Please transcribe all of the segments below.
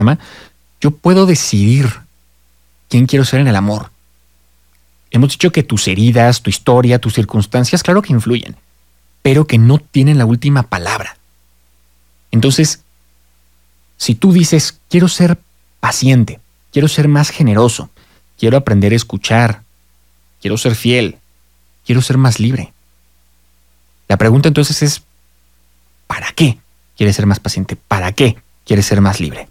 yo puedo decidir quién quiero ser en el amor. Hemos dicho que tus heridas, tu historia, tus circunstancias, claro que influyen, pero que no tienen la última palabra. Entonces, si tú dices, quiero ser paciente, quiero ser más generoso, quiero aprender a escuchar, quiero ser fiel, quiero ser más libre. La pregunta entonces es, ¿para qué quieres ser más paciente? ¿Para qué quieres ser más libre?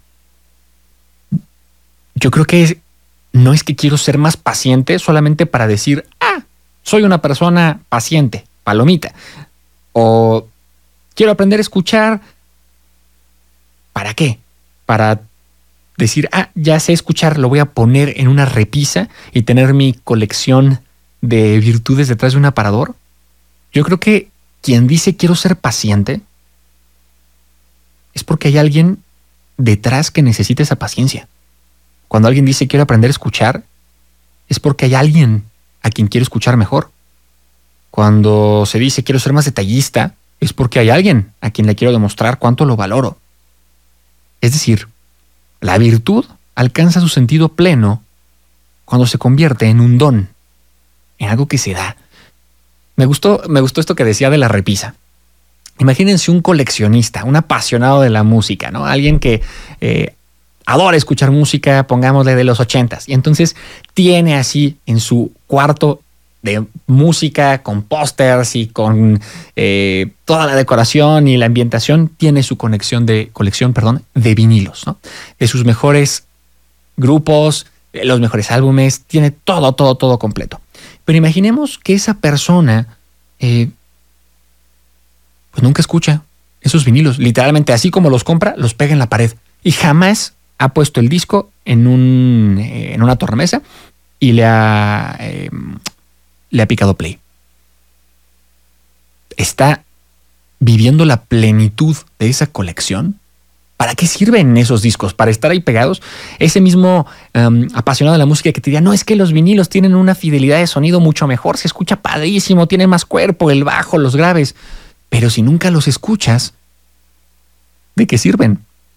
Yo creo que no es que quiero ser más paciente solamente para decir, soy una persona paciente, palomita. O quiero aprender a escuchar. ¿Para qué? Para decir, ya sé escuchar, lo voy a poner en una repisa y tener mi colección de virtudes detrás de un aparador. Yo creo que quien dice quiero ser paciente es porque hay alguien detrás que necesita esa paciencia. Cuando alguien dice quiero aprender a escuchar, es porque hay alguien a quien quiero escuchar mejor. Cuando se dice quiero ser más detallista, es porque hay alguien a quien le quiero demostrar cuánto lo valoro. Es decir, la virtud alcanza su sentido pleno cuando se convierte en un don, en algo que se da. Me gustó esto que decía de la repisa. Imagínense un coleccionista, un apasionado de la música, ¿no? Alguien que adora escuchar música, pongámosle de los 80s. Y entonces tiene así en su cuarto de música, con pósters y con toda la decoración y la ambientación, tiene su colección de vinilos, ¿no? De sus mejores grupos, los mejores álbumes, tiene todo completo. Pero imaginemos que esa persona pues nunca escucha esos vinilos. Literalmente, así como los compra, los pega en la pared. Y jamás ha puesto el disco en una tornamesa y le ha picado play. ¿Está viviendo la plenitud de esa colección? ¿Para qué sirven esos discos? ¿Para estar ahí pegados? Ese mismo apasionado de la música que te diría, no, es que los vinilos tienen una fidelidad de sonido mucho mejor, se escucha padrísimo, tiene más cuerpo, el bajo, los graves. Pero si nunca los escuchas, ¿de qué sirven?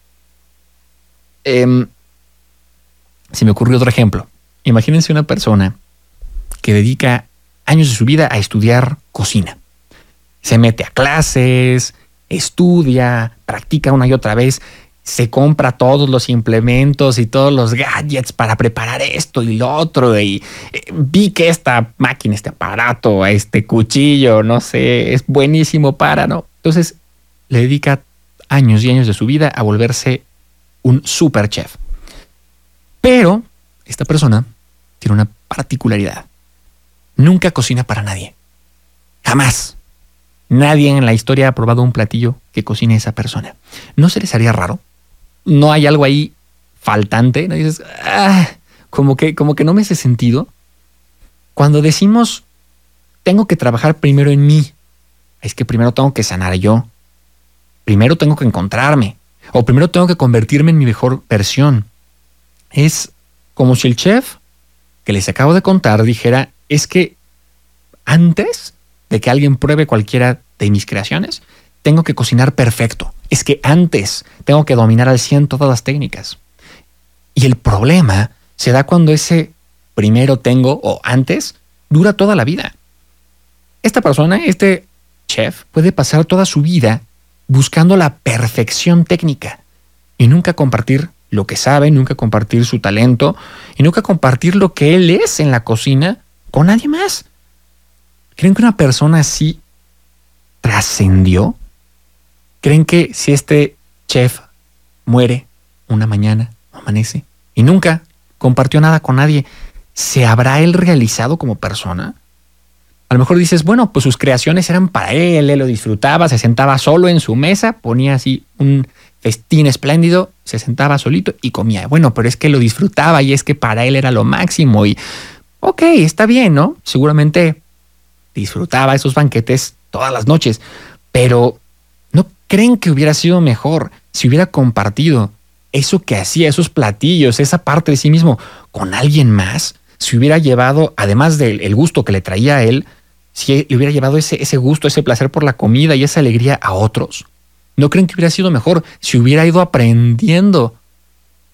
Se me ocurrió otro ejemplo. Imagínense una persona que dedica años de su vida a estudiar cocina. Se mete a clases, estudia, practica una y otra vez, se compra todos los implementos y todos los gadgets para preparar esto y lo otro. Y vi que esta máquina, este aparato, este cuchillo, no sé, es buenísimo para, ¿no? Entonces le dedica años y años de su vida a volverse un super chef. Pero esta persona tiene una particularidad. Nunca cocina para nadie. Jamás. Nadie en la historia ha probado un platillo que cocine esa persona. ¿No se les haría raro? ¿No hay algo ahí faltante? ¿No dices, como que no me hace sentido? Cuando decimos, tengo que trabajar primero en mí, es que primero tengo que sanar yo. Primero tengo que encontrarme. O primero tengo que convertirme en mi mejor versión. Es como si el chef que les acabo de contar dijera, es que antes de que alguien pruebe cualquiera de mis creaciones, tengo que cocinar perfecto. Es que antes tengo que dominar al 100 todas las técnicas. Y el problema se da cuando ese primero tengo o antes dura toda la vida. Esta persona, este chef, puede pasar toda su vida buscando la perfección técnica y nunca compartir lo que sabe, nunca compartir su talento y nunca compartir lo que él es en la cocina con nadie más. ¿Creen que una persona así trascendió? ¿Creen que si este chef muere una mañana, amanece y nunca compartió nada con nadie, ¿se habrá él realizado como persona? A lo mejor dices, bueno, pues sus creaciones eran para él lo disfrutaba, se sentaba solo en su mesa, ponía así un festín espléndido, se sentaba solito y comía. Bueno, pero es que lo disfrutaba y es que para él era lo máximo y ok, está bien, ¿no? Seguramente disfrutaba esos banquetes todas las noches, pero ¿no creen que hubiera sido mejor si hubiera compartido eso que hacía, esos platillos, esa parte de sí mismo con alguien más? Si hubiera llevado, además del gusto que le traía a él, si le hubiera llevado ese gusto, ese placer por la comida y esa alegría a otros. ¿No creen que hubiera sido mejor si hubiera ido aprendiendo